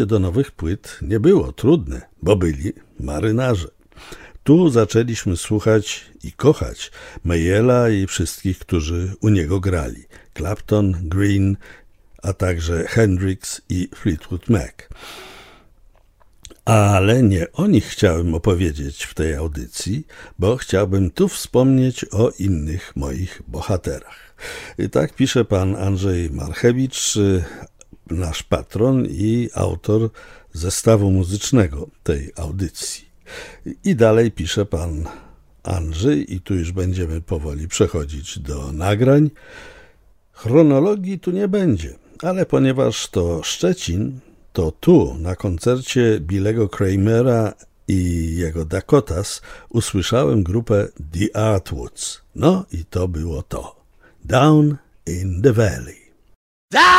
do nowych płyt nie było trudne, bo byli marynarze. Tu zaczęliśmy słuchać i kochać Mayalla i wszystkich, którzy u niego grali. Clapton, Green, a także Hendrix i Fleetwood Mac. Ale nie o nich chciałem opowiedzieć w tej audycji, bo chciałbym tu wspomnieć o innych moich bohaterach. I tak pisze pan Andrzej Marchewicz, nasz patron i autor zestawu muzycznego tej audycji. I dalej pisze pan Andrzej, i tu już będziemy powoli przechodzić do nagrań. Chronologii tu nie będzie, ale ponieważ to Szczecin, to tu na koncercie Billego Kramera i jego Dakotas usłyszałem grupę The Artwoods. No i to było to. Down in the Valley.